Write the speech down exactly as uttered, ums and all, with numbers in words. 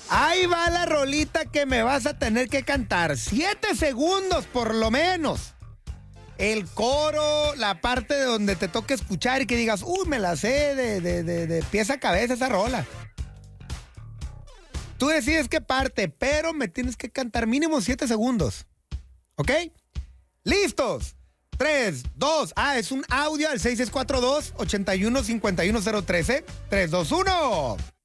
Ahí va la rolita que me vas a tener que cantar. Siete segundos por lo menos. El coro, la parte de donde te toque escuchar y que digas, uy, me la sé de, de, de, de pies a cabeza esa rola. Tú decides qué parte, pero me tienes que cantar mínimo siete segundos. ¿Ok? ¿Listos? Tres, dos, ah, es un audio al seis seis cuatro dos, ocho uno, cinco uno cero uno tres. tres, dos, uno.